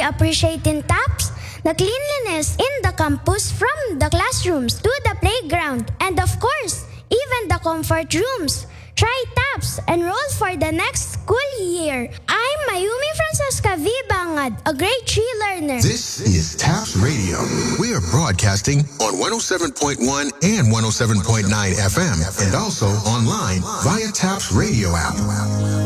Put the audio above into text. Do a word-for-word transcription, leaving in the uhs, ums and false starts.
appreciate in TAPS the cleanliness in the campus from the classrooms to the playground and of course, even the comfort rooms. Try TAPS, enroll for the next school year. I'm Mayumi Francesca V. Bangad, a grade three learner. This is TAPS Radio. We are broadcasting on one oh seven point one and one oh seven point nine F M and also online via TAPS Radio app.